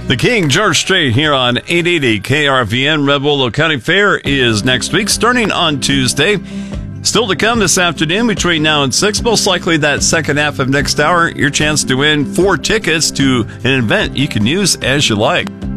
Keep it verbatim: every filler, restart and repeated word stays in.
The King, George Strait, here on eight eighty K R V N. Red Willow County Fair is next week, starting on Tuesday. Still to come this afternoon between now and six. Most likely that second half of next hour, your chance to win four tickets to an event you can use as you like.